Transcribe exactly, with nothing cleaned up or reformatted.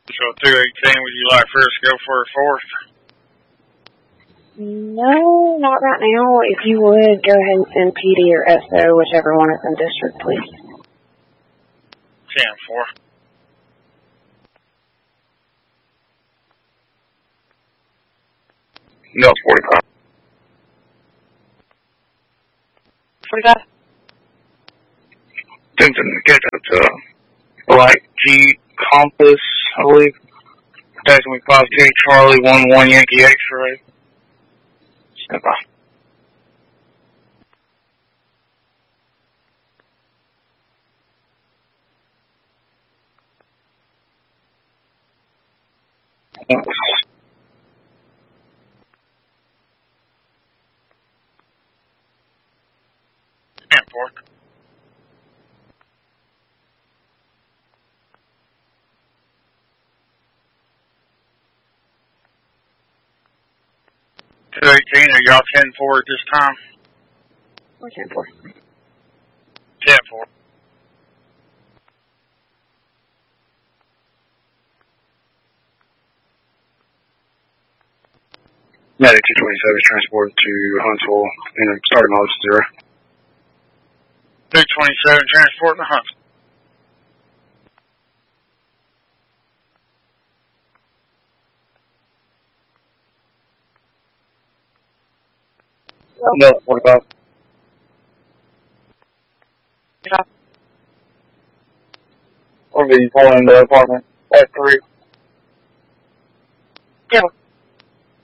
So two eighteen, would you like for us to go for a fourth? No, not right now. If you would, go ahead and send P D or S O, whichever one is in district, please. ten four. No, forty-five. forty-five? Attempting to get up to right G Compass, I believe. Taking me five J Charlie one one Yankee X-ray. Step by. ten four. two eighteen, are y'all ten four at this time? Or ten four. ten four. Medic two twenty-seven is transported to Huntsville and starting on zero. two twenty-seven, transport to Huntsville. No, forty-five. Yeah. Or be pulling the apartment at three. Yeah.